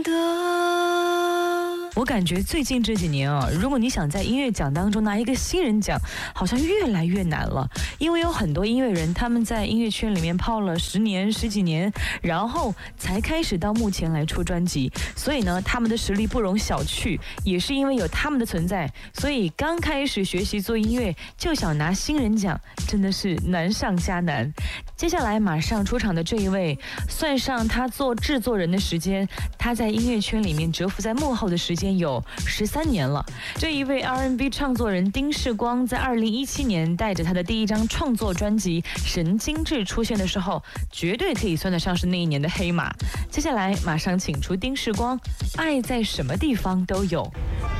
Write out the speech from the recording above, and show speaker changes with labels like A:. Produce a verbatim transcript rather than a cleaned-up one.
A: 我感觉最近这几年啊，如果你想在音乐奖当中拿一个新人奖，好像越来越难了。因为有很多音乐人，他们在音乐圈里面泡了十年、十几年，然后才开始到目前来出专辑。所以呢，他们的实力不容小觑。也是因为有他们的存在，所以刚开始学习做音乐就想拿新人奖，真的是难上加难。接下来马上出场的这一位，算上他做制作人的时间，他在音乐圈里面蛰伏在幕后的时间有十三年了。这一位 R and B 创作人丁世光，在二零一七年带着他的第一张创作专辑《神经质》出现的时候，绝对可以算得上是那一年的黑马。接下来马上请出丁世光，爱在什么地方都有。